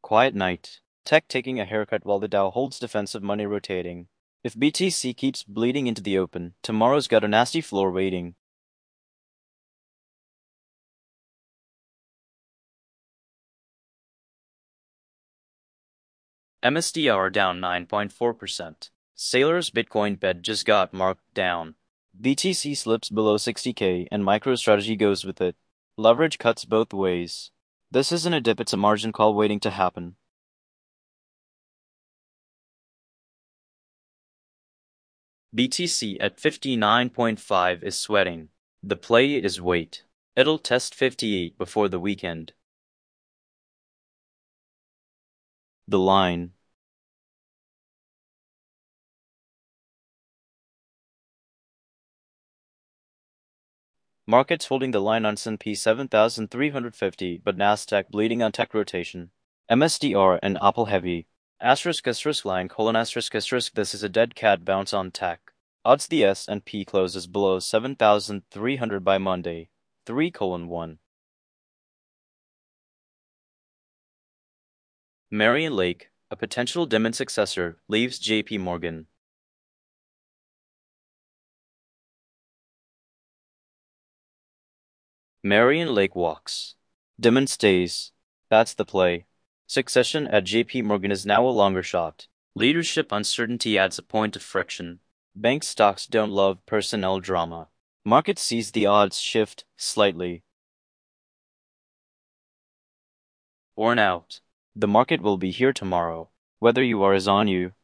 Quiet night. Tech taking a haircut while the Dow holds defensive money rotating. If BTC keeps bleeding into the open, tomorrow's got a nasty floor waiting. MSDR down 9.4%. Sailor's Bitcoin bet just got marked down. BTC slips below 60K and MicroStrategy goes with it. Leverage cuts both ways. This isn't a dip, it's a margin call waiting to happen. BTC at 59.5 is sweating. The play is wait. It'll test 58 before the weekend. The line. Markets holding the line on S&P 7,350, but Nasdaq bleeding on tech rotation. MSDR and Apple heavy. *** line : ***. This is a dead cat bounce on tech. Odds the S&P closes below 7,300 by Monday. 3:1. Marion Lake, a potential Dimon successor, leaves JP Morgan. Marion Lake walks. Dimon stays. That's the play. Succession at JP Morgan is now a longer shot. Leadership uncertainty adds a point of friction. Bank stocks don't love personnel drama. Market sees the odds shift slightly. Worn out. The market will be here tomorrow. Whether you are is on you.